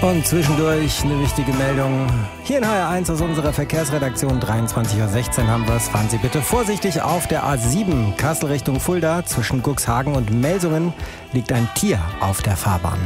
Und zwischendurch eine wichtige Meldung. Hier in HR1 aus unserer Verkehrsredaktion, 23:16 Uhr haben wir es. Fahren Sie bitte vorsichtig auf der A7 Kassel Richtung Fulda. Zwischen Cuxhagen und Melsungen liegt ein Tier auf der Fahrbahn.